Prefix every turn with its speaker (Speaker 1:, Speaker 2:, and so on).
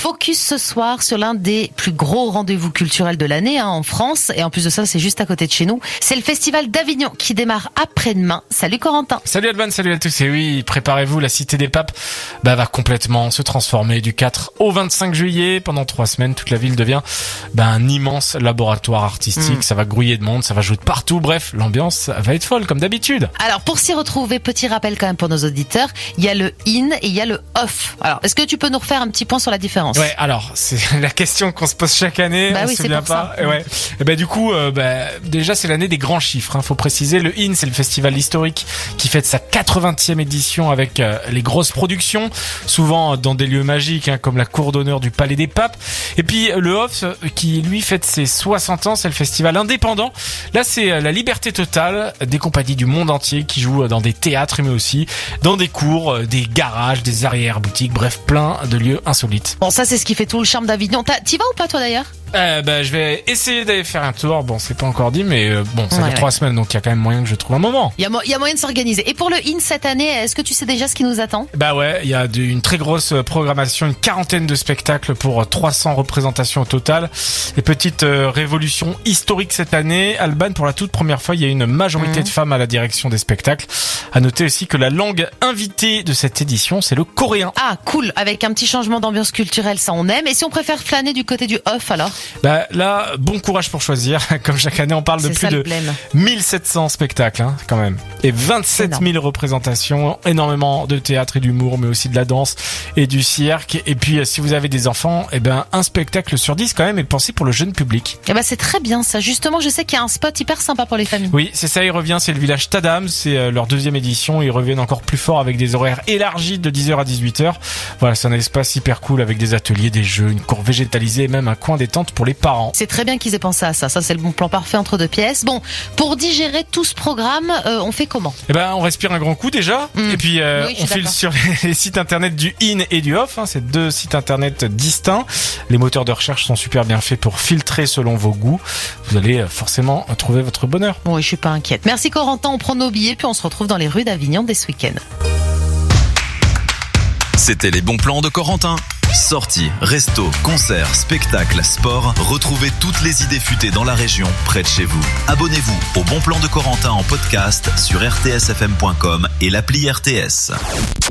Speaker 1: Focus ce soir sur l'un des plus gros rendez-vous culturels de l'année en France. Et en plus de ça, c'est juste à côté de chez nous. C'est le Festival d'Avignon qui démarre après-demain. Salut Corentin.
Speaker 2: Salut Alban, salut à tous. Et oui, préparez-vous, la Cité des Papes va complètement se transformer du 4 au 25 juillet. Pendant 3 semaines, toute la ville devient un immense laboratoire artistique. Ça va grouiller de monde, ça va jouer de partout. Bref, l'ambiance va être folle comme d'habitude.
Speaker 1: Alors pour s'y retrouver, petit rappel quand même pour nos auditeurs, il y a le in et il y a le off. Alors est-ce que tu peux nous refaire un petit point sur la différence?
Speaker 2: Ouais, alors c'est la question qu'on se pose chaque année.
Speaker 1: Bah
Speaker 2: on
Speaker 1: oui,
Speaker 2: se
Speaker 1: c'est
Speaker 2: souvient
Speaker 1: pour
Speaker 2: pas.
Speaker 1: ça.
Speaker 2: Et ouais. Et du coup, déjà c'est l'année des grands chiffres. Faut préciser, le IN, c'est le festival historique qui fête sa 80e édition avec les grosses productions, souvent dans des lieux magiques comme la cour d'honneur du Palais des Papes. Et puis le off qui lui fête ses 60 ans, c'est le festival indépendant. Là, c'est la liberté totale des compagnies du monde entier qui jouent dans des théâtres mais aussi dans des cours, des garages, des arrière-boutiques, bref, plein de lieux insolites.
Speaker 1: Bon, ça c'est ce qui fait tout le charme d'Avignon. T'y vas ou pas toi d'ailleurs?
Speaker 2: Je vais essayer d'aller faire un tour. Bon, c'est pas encore dit, mais ça dure 3 semaines, donc il y a quand même moyen que je trouve un moment.
Speaker 1: Il y a moyen de s'organiser. Et pour le IN cette année, est-ce que tu sais déjà ce qui nous attend?
Speaker 2: Ouais, il y a une très grosse programmation, une quarantaine de spectacles pour 300 représentations au total. Et petite révolution historique cette année, Alban, pour la toute première fois, il y a une majorité de femmes à la direction des spectacles. À noter aussi que la langue invitée de cette édition, c'est le coréen.
Speaker 1: Ah, cool, avec un petit changement d'ambiance culturelle, ça on aime. Et si on préfère flâner du côté du off alors?
Speaker 2: Là, bon courage pour choisir. Comme chaque année, on parle de plus de 1700 spectacles, quand même. Et 27 000 représentations, énormément de théâtre et d'humour, mais aussi de la danse et du cirque. Et puis, si vous avez des enfants, un spectacle sur 10 quand même est pensé pour le jeune public.
Speaker 1: C'est très bien ça. Justement, je sais qu'il y a un spot hyper sympa pour les familles.
Speaker 2: Oui, c'est ça, il revient, c'est le village Tadam. C'est leur 2e édition. Ils reviennent encore plus fort avec des horaires élargis de 10h à 18h. Voilà, c'est un espace hyper cool avec des ateliers, des jeux, une cour végétalisée et même un coin détente pour les parents.
Speaker 1: C'est très bien qu'ils aient pensé à ça. Ça, c'est le bon plan parfait entre 2 pièces. Bon, pour digérer tout ce programme, on fait comment?
Speaker 2: On respire un grand coup déjà. Et puis, on file sur les sites internet du IN et du OFF. C'est 2 sites internet distincts. Les moteurs de recherche sont super bien faits pour filtrer selon vos goûts. Vous allez forcément trouver votre bonheur.
Speaker 1: Bon, je suis pas inquiète. Merci Corentin. On prend nos billets puis on se retrouve dans les rues d'Avignon dès ce week-end.
Speaker 3: C'était les bons plans de Corentin. Sorties, restos, concerts, spectacles, sport, retrouvez toutes les idées futées dans la région, près de chez vous. Abonnez-vous au Bon Plan de Corentin en podcast sur rtsfm.com et l'appli RTS.